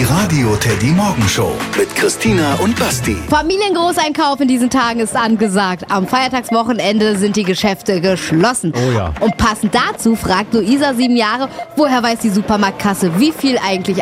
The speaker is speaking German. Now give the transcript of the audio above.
Radio Teddy Morgenshow mit Christina und Basti. Familiengroßeinkauf in diesen Tagen ist angesagt. Am Feiertagswochenende sind die Geschäfte geschlossen. Oh ja. Und passend dazu fragt Luisa, 7 Jahre, woher weiß die Supermarktkasse, wie viel eigentlich